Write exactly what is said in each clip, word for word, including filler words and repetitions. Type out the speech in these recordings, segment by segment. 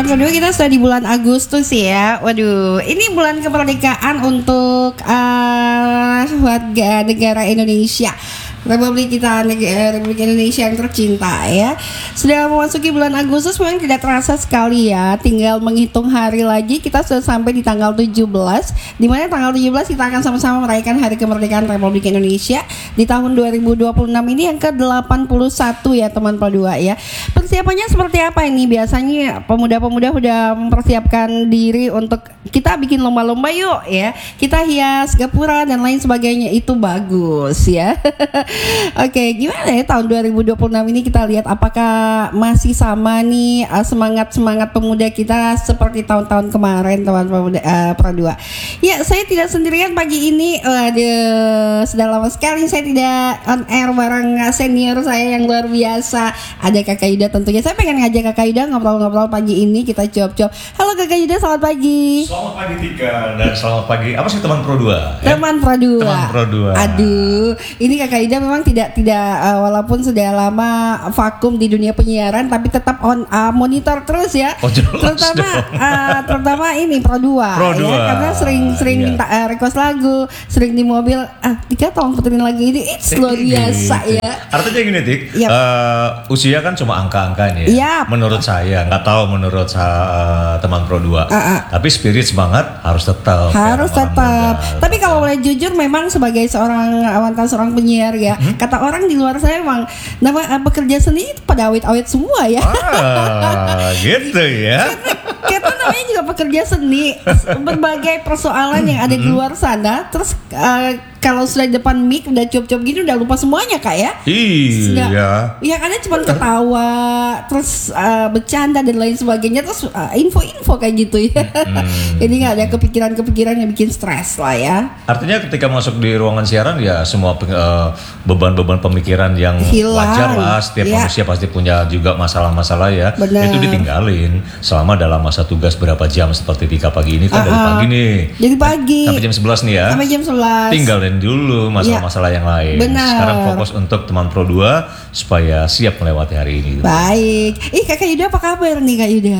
Teman Pro dua kita sudah di bulan Agustus ya. Waduh, ini bulan kemerdekaan untuk uh, warga negara Indonesia, Republik kita, negara Republik Indonesia yang tercinta ya. Sudah memasuki bulan Agustus, memang tidak terasa sekali ya. Tinggal menghitung hari lagi kita sudah sampai di tanggal tujuh belas, di mana tanggal tujuh belas kita akan sama-sama merayakan Hari Kemerdekaan Republik Indonesia di tahun dua ribu dua puluh enam ini yang ke delapan puluh satu ya teman Pro dua ya. Persiapannya seperti apa ini? Biasanya pemuda-pemuda sudah mempersiapkan diri untuk kita bikin lomba-lomba yuk ya. Kita hias gapura dan lain sebagainya, itu bagus ya. Oke, gimana ya tahun dua ribu dua puluh enam ini, kita lihat apakah masih sama nih uh, semangat-semangat pemuda kita seperti tahun-tahun kemarin teman pemuda uh, Pro dua. Ya, saya tidak sendirian pagi ini. Waduh, sudah lama sekali saya tidak on air bareng senior saya yang luar biasa. Ada Kakak Yuda tentunya. Saya pengen ngajak Kakak Yuda ngobrol-ngobrol pagi ini, kita jawab-jawab. Halo Kakak Yuda, selamat pagi. Selamat pagi Tika, dan selamat pagi. Apa sih teman Pro dua? Teman ya? Pro dua. Teman Pro dua. Aduh, ini Kakak Yuda memang tidak tidak uh, walaupun sudah lama vakum di dunia penyiaran, tapi tetap on uh, monitor terus ya. Oh, jelas terutama uh, terutama ini Pro dua, Pro ya, dua. karena sering-sering Iya. minta uh, request lagu, sering di mobil. Ah, Tika tolong puterin lagu ini. It's luar biasa ya. Artinya gini Tik, Yap. uh, usia kan cuma angka-angka nih ya. Yap. Menurut saya, nggak tahu menurut uh, teman Pro dua. Uh, uh. Tapi spirit semangat harus tetap. Harus kayak orang tetap. muda. Tapi kalau boleh jujur, memang sebagai seorang mantan seorang penyiar ya, hmm? kata orang di luar saya memang nama uh, pekerja seni itu pada awet-awet semua ya. Ah, gitu ya. Kita namanya juga pekerja seni, berbagai persoalan yang ada di luar sana. Terus uh, kalau sudah di depan mic udah cuap-cuap gini udah lupa semuanya Kak ya. Iya. Yang ada cuma ketawa, terus uh, bercanda dan lain sebagainya, terus uh, info-info kayak gitu ya. Hmm. Jadi nggak ada kepikiran-kepikiran yang bikin stres lah ya. Artinya ketika masuk di ruangan siaran ya semua uh, beban-beban pemikiran yang hilang. Wajar lah, setiap ya. Manusia pasti punya juga masalah-masalah ya. Bener. Itu ditinggalin selama dalam masa tugas berapa jam, seperti Tika pagi ini kan uh-uh. dari pagi nih. Dari pagi. Sampai jam sebelas nih ya. Sampai jam sebelas. Tinggalin dulu masalah-masalah ya. yang lain. Benar. Sekarang fokus untuk teman Pro dua supaya siap melewati hari ini. Baik. Ih Kakak Yuda apa kabar nih Kak Yuda?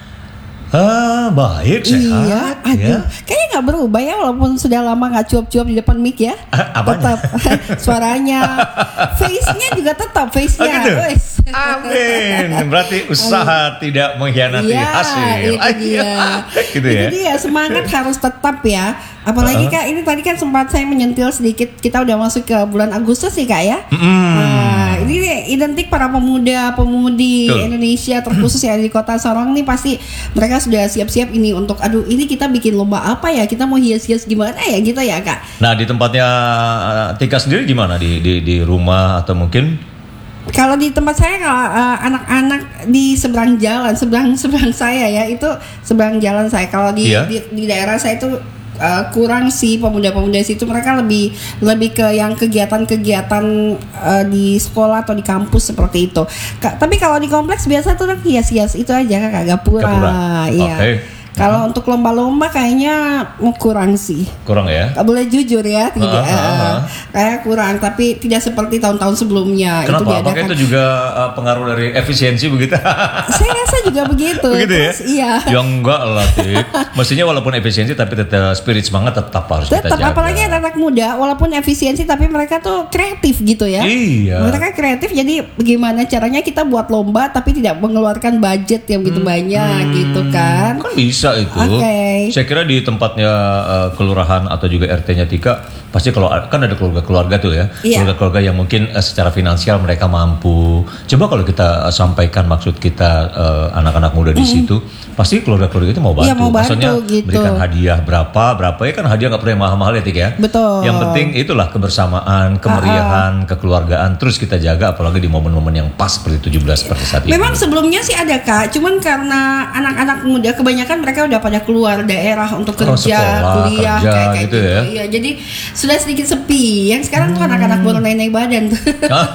Ah, baik, sehat. Iya, aduh, ya. kayaknya nggak berubah ya walaupun sudah lama nggak cuap-cuap di depan mic ya. Ah, tetap suaranya, face-nya juga tetap face-nya. Oh, gitu? Amin. Berarti usaha Amin. Tidak mengkhianati ya, hasil. Itu dia. Gitu ya. Itu dia, semangat harus tetap ya. Apalagi uh-huh. Kak, ini tadi kan sempat saya menyentil sedikit, kita udah masuk ke bulan Agustus nih Kak ya. Mm. Nah, ini identik para pemuda-pemudi Tuh. Indonesia terkhusus yang ada di Kota Sorong nih, pasti mereka sudah siap-siap ini untuk aduh ini kita bikin lomba apa ya, kita mau hias-hias gimana ya gitu ya Kak. Nah di tempatnya Tika sendiri gimana, di di, di rumah atau mungkin? Kalau di tempat saya, kalau uh, anak-anak di seberang jalan, seberang seberang saya ya, itu seberang jalan saya. Kalau di, iya. di di daerah saya itu uh, kurang sih pemuda-pemuda situ, mereka lebih lebih ke yang kegiatan-kegiatan uh, di sekolah atau di kampus seperti itu. Ka- tapi kalau di kompleks biasa tuh hias-hias itu aja Kak, gapura. Iya. Okay. Kalau hmm. untuk lomba-lomba kayaknya kurang sih. Kurang ya? Gak boleh jujur ya, tidak. Uh, uh, uh. Kayak kurang, tapi tidak seperti tahun-tahun sebelumnya. Kenapa? Itu Apakah itu juga uh, pengaruh dari efisiensi begitu? Saya rasa juga begitu. Begitu ya? Terus, iya. Ya enggak lah, Tik. Mestinya walaupun efisiensi tapi tetap spirit semangat tetap harus tetap, kita jaga. Apalagi anak muda, walaupun efisiensi tapi mereka tuh kreatif gitu ya. Iya. Mereka kreatif, jadi bagaimana caranya kita buat lomba tapi tidak mengeluarkan budget yang begitu hmm. banyak hmm. gitu kan. Kan bisa itu. Okay. Saya kira di tempatnya uh, kelurahan atau juga R T-nya Tika pasti kalau kan ada keluarga-keluarga tuh ya, yeah. keluarga-keluarga yang mungkin uh, secara finansial mereka mampu. Coba kalau kita uh, sampaikan maksud kita uh, anak-anak muda di mm. situ, pasti keluarga-keluarga itu mau bantu. Yeah, mau bantu Maksudnya gitu. Berikan hadiah berapa, berapa ya kan hadiah nggak pernah mahal-mahal ya Tika ya. Betul. Yang penting itulah kebersamaan, kemeriahan, uh-uh. kekeluargaan terus kita jaga apalagi di momen-momen yang pas seperti tujuh belas seperti saat ini. Memang sebelumnya sih ada Kak, cuman karena anak-anak muda kebanyakan mereka udah pada keluar daerah untuk kerja, oh, sekolah, kuliah, kerja, kayak, kayak gitu, gitu ya. Iya, jadi sudah sedikit sepi. Yang sekarang hmm. tuh anak-anak baru naik-naik badan tuh.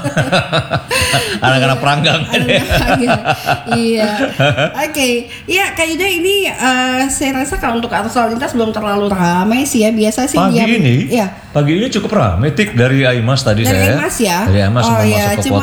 Anak-anak peranggang. Iya. Oke, okay. Ya Kak Yuda ini uh, saya rasa kalau untuk arus lalu lintas belum terlalu ramai sih ya. Biasa sih pagi dia, ini. Ya. Pagi ini cukup ramai Tik dari Aimas tadi dari saya. Aimas ya. Dari Aimas oh, mau ya, masuk ke cuman, kota.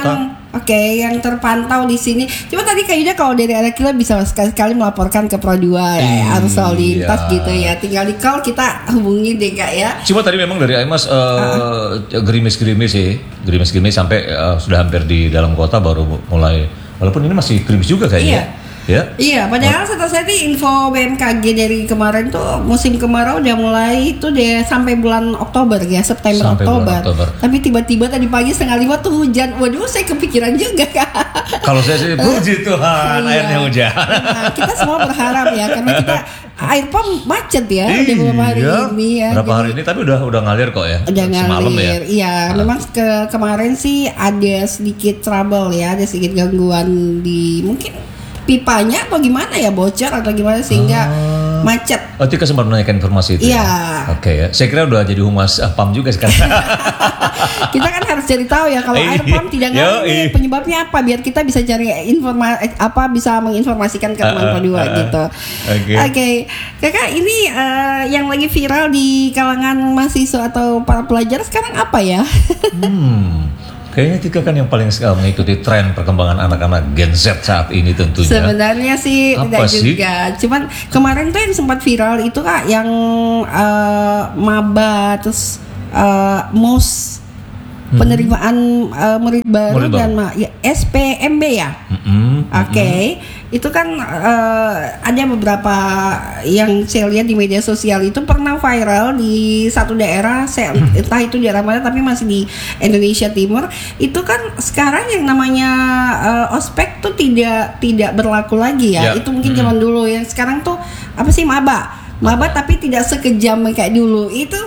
Oke, yang terpantau di sini. Cuma tadi Kak Yuda kalau dari arah kita bisa sekali-sekali melaporkan ke Pro dua ya, arus lalu lintas Iya. gitu ya. Tinggal di call kita hubungi deh Kak ya. Cuma tadi memang dari Aimas uh, uh-uh. gerimis-gerimis sih, gerimis-gerimis sampai uh, sudah hampir di dalam kota baru mulai. Walaupun ini masih gerimis juga kayaknya. Iya. Ya. Iya, padahal setahu saya sih info B M K G dari kemarin tuh musim kemarau udah mulai itu deh sampai bulan Oktober ya, September Sampai Oktober. bulan Oktober. Tapi tiba-tiba tadi pagi setengah lima tuh hujan. Waduh, saya kepikiran juga Kak. Kalau saya sih puji Tuhan Iya. airnya hujan. Nah, kita semua berharap ya karena kita air pom macet ya udah beberapa hari Iya. ini ya. Berapa Jadi- hari ini tapi udah udah ngalir kok ya. Udah Semalam ya. ngalir, iya. Nah. Memang ke kemarin sih ada sedikit trouble ya, ada sedikit gangguan di mungkin pipanya atau gimana ya, bocor atau gimana sehingga Ah. macet. Oh, Tika sempat menanyakan informasi itu. Iya. Ya? Oke ya. Saya kira udah jadi humas uh, P A M juga sekarang. Kita kan harus cari tahu ya kalau air pom tidak Yo, ngalir nih, ih. penyebabnya apa biar kita bisa cari informasi apa bisa menginformasikan ke teman Uh, uh, kedua uh, uh. gitu. Oke. Oke. Kakak ini eh, yang lagi viral di kalangan mahasiswa atau para pelajar sekarang apa ya? Hmm. Kayaknya Tika kan yang paling uh, mengikuti tren perkembangan anak-anak Gen Z saat ini tentunya. Sebenarnya sih Apa tidak sih? juga. Cuman kemarin tuh yang sempat viral itu Kak yang eh, maba terus eh, M U S penerimaan eh, murid baru Murid dan baru. ma- ya, S P M B ya. Mm-mm, Oke, itu kan eh, ada beberapa yang saya lihat di media sosial itu pernah viral di satu daerah, saya entah itu daerah mana tapi masih di Indonesia Timur. Itu kan sekarang yang namanya eh, ospek tuh tidak tidak berlaku lagi ya. Ya. Itu mungkin Mm-mm. zaman dulu, yang sekarang tuh apa sih maba, maba tapi tidak sekejam kayak dulu. Itu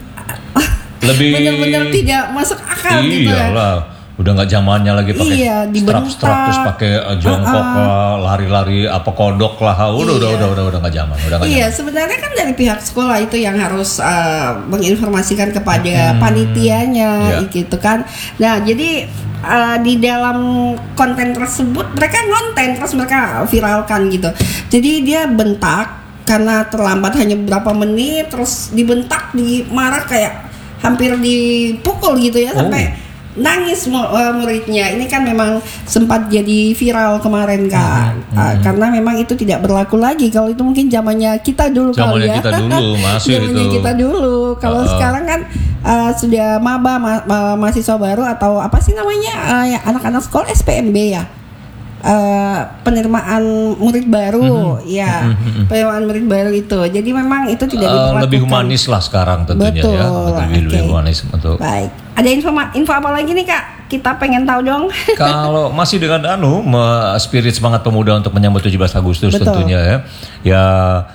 Lebih benar-benar tidak masuk akal gitu ya. Iyalah, udah nggak zamannya lagi pakai Iya, dibentak. strap-strap terus pakai uh, jongkok Uh-uh. lah, lari-lari apa kodok lah. Udah udah Iya. udah udah udah nggak zaman, udah nggak Iya, zaman. sebenarnya kan dari pihak sekolah itu yang harus uh, menginformasikan kepada Hmm, panitianya iya. gitu kan. Nah, jadi uh, di dalam konten tersebut mereka ngonten terus mereka viralkan gitu. Jadi dia bentak karena terlambat hanya beberapa menit, terus dibentak, dimarah kayak hampir dipukul gitu ya Oh. sampai nangis mu- uh, muridnya. Ini kan memang sempat jadi viral kemarin Kak. Hmm, Uh, karena memang itu tidak berlaku lagi. Kalau itu mungkin zamannya kita dulu kali Zamannya ya. kita dulu, masih Zamannya itu. kita dulu. Kalau Uh-uh. sekarang kan uh, sudah maba ma- ma- mahasiswa baru atau apa sih namanya, uh, ya, anak-anak sekolah S P M B ya. Uh, penerimaan murid baru, ya, Mhm. penerimaan murid baru itu. Jadi memang itu tidak Uh, diberlakukan. lebih humanis lah sekarang tentunya Betul, ya. Betul, lebih, lebih oke. humanis untuk. Baik. Ada info info apa lagi nih Kak? Kita pengen tahu dong. Kalau masih dengan anu me- spirit semangat pemuda untuk menyambut tujuh belas Agustus Betul. tentunya ya. Ya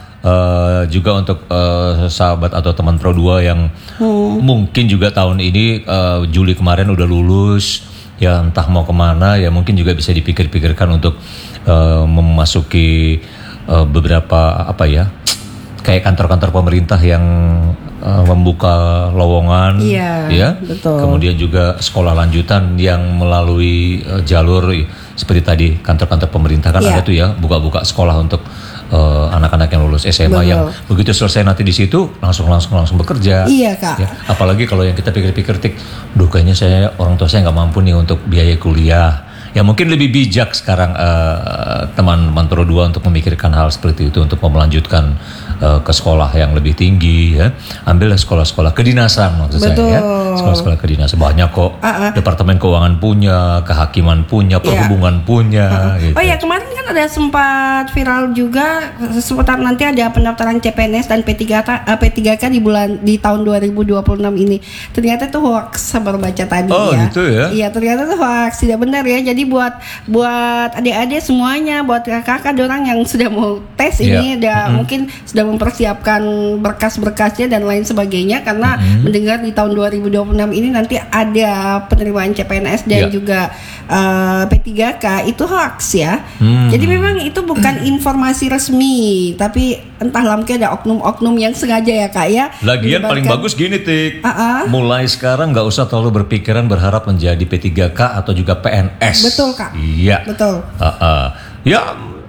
eh, juga untuk eh, sahabat atau teman Pro dua yang Hmm. mungkin juga tahun ini eh, Juli kemarin udah lulus, ya entah mau kemana, ya mungkin juga bisa dipikir-pikirkan untuk eh, memasuki eh, beberapa apa ya, kayak kantor-kantor pemerintah yang eh, membuka lowongan, Iya, ya. betul. Kemudian juga sekolah lanjutan yang melalui eh, jalur i- seperti tadi kantor-kantor pemerintah kan Iya. ada tuh ya, buka-buka sekolah untuk eh, anak-anak yang lulus S M A Betul. yang begitu selesai nanti di situ langsung langsung langsung bekerja. Iya, Kak. Ya, apalagi kalau yang kita pikir-pikir tik, duh kayaknya saya orang tua saya nggak mampu nih untuk biaya kuliah. Ya mungkin lebih bijak sekarang eh, teman-teman Pro dua untuk memikirkan hal seperti itu untuk melanjutkan eh, ke sekolah yang lebih tinggi ya. Ambillah sekolah-sekolah kedinasan maksud Betul. saya ya. Sekolah-sekolah kedinasan banyak kok. Ah, ah. Departemen Keuangan punya, Kehakiman punya, Perhubungan punya gitu. Oh ya, kemarin kan ada sempat viral juga seputar nanti ada pendaftaran C P N S dan P tiga K eh, P tiga K di bulan di tahun dua ribu dua puluh enam ini. Ternyata itu hoax, baru baca tadi Oh, ya. gitu ya? Iya, ternyata itu hoax, tidak benar ya. Jadi buat buat adik-adik semuanya, buat kakak-kakak dorang yang sudah mau tes ini Iya. udah Mm-mm. mungkin sudah mempersiapkan berkas-berkasnya dan lain sebagainya karena mendengar di tahun dua ribu dua puluh enam ini nanti ada penerimaan C P N S dan Iya. juga eh, P tiga K itu hoax ya. Hmm. Jadi memang itu bukan informasi resmi, tapi entahlah mungkin ada oknum-oknum yang sengaja ya Kak ya. Lagian paling menyebarkan. bagus gini Tik. Ah-ah. Mulai sekarang nggak usah terlalu berpikiran berharap menjadi P tiga K atau juga P N S. Betul, Kak. Iya. Betul. Ah-ah. Ya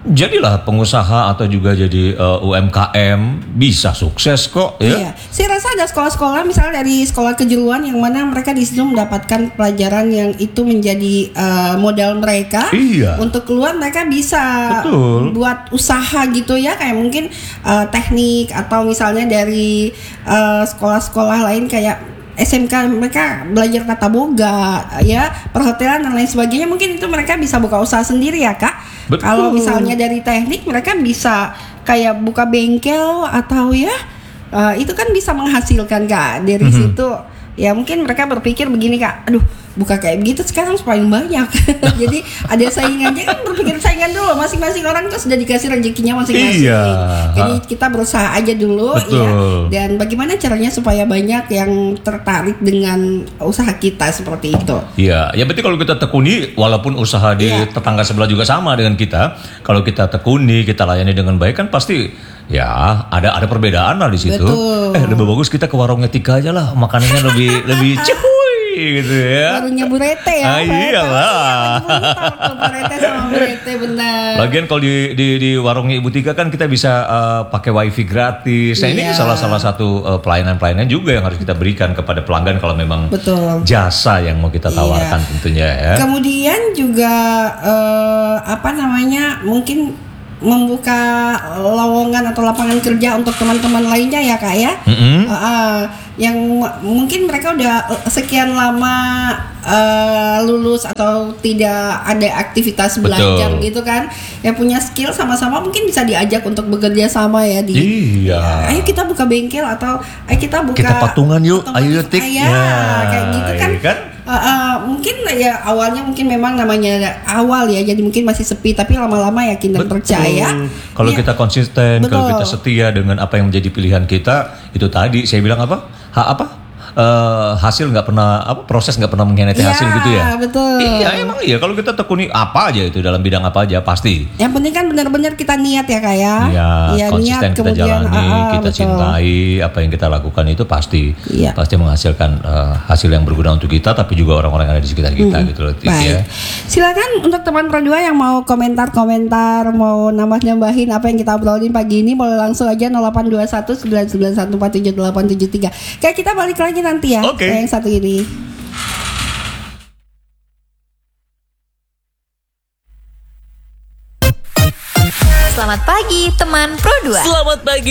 jadilah pengusaha atau juga jadi uh, U M K M, bisa sukses kok ya. Iya, saya rasa ada sekolah-sekolah misalnya dari sekolah kejuruan yang mana mereka di situ mendapatkan pelajaran yang itu menjadi uh, modal mereka. Iya. Untuk keluar mereka bisa Betul. buat usaha gitu ya, kayak mungkin uh, teknik atau misalnya dari uh, sekolah-sekolah lain kayak S M K mereka belajar tata boga ya, perhotelan dan lain sebagainya, mungkin itu mereka bisa buka usaha sendiri ya Kak. Betul. Kalau misalnya dari teknik mereka bisa kayak buka bengkel atau ya uh, itu kan bisa menghasilkan Kak dari Mm-hmm. situ. Ya mungkin mereka berpikir begini Kak, aduh buka kayak begitu sekarang paling banyak. Jadi ada saingannya, kan berpikir saingan dulu, masing-masing orang tuh sudah dikasih rezekinya masing-masing. Iya. Jadi kita berusaha aja dulu. Betul. Ya. Dan bagaimana caranya supaya banyak yang tertarik dengan usaha kita seperti itu. Iya, ya berarti kalau kita tekuni, walaupun usaha di Iya. tetangga sebelah juga sama dengan kita, kalau kita tekuni, kita layani dengan baik kan pasti ya ada ada perbedaan lah di situ. Betul. Eh lebih bagus kita ke warungnya Tika aja lah, makanannya lebih lebih cuy gitu ya. Warungnya Bu Rete ya. Ah, iyalah. Bu Rete sama Bu Rete benar. Lagian kalau di, di di warungnya Ibu Tika kan kita bisa uh, pakai wifi gratis. Nah ini Iya. salah salah satu uh, pelayanan-pelayanan juga yang harus kita berikan kepada pelanggan kalau memang Betul. jasa yang mau kita tawarkan Iya. tentunya ya. Kemudian juga eh, apa namanya mungkin membuka lowongan atau lapangan kerja untuk teman-teman lainnya ya Kak ya. Mm-hmm. Uh, uh, yang m- mungkin mereka udah sekian lama uh, lulus atau tidak ada aktivitas belajar Betul. gitu kan, yang punya skill sama-sama mungkin bisa diajak untuk bekerja sama ya di. Iya. Ayo kita buka bengkel atau ayo kita buka. Kita patungan yuk, ayo, otomotif. Tik. Ah, ya, Ya, kayak gitu kan. iya kan? Uh, uh, mungkin ya awalnya mungkin memang namanya awal ya, jadi mungkin masih sepi, tapi lama-lama yakin dan Betul. percaya. Kalau Ya, kita konsisten, kalau betul. kita setia dengan apa yang menjadi pilihan kita, itu tadi saya bilang apa? Ha apa? Eh, hasil nggak pernah apa? Proses nggak pernah mengkhianati Iya, hasil gitu ya? betul. Iya emang iya. Kalau kita tekuni apa aja itu dalam bidang apa aja pasti. Yang penting kan benar-benar kita niat ya Kak ya. Iya, Ya, konsisten niat, kita kemudian, jalani, ah, ah, kita betul. cintai apa yang kita lakukan itu pasti, Iya. pasti menghasilkan eh, hasil yang berguna untuk kita, tapi juga orang-orang yang ada di sekitar kita gitu loh, Tik, Baik. ya. Silakan untuk teman Pro dua yang mau komentar-komentar, mau nambah-nambahin apa yang kita obrolin pagi ini, boleh langsung aja nol delapan dua satu sembilan sembilan satu empat tujuh delapan tujuh tiga. Kayak kita balik lagi nanti ya. Oke. Ke yang satu ini. Selamat pagi teman Pro dua. Selamat pagi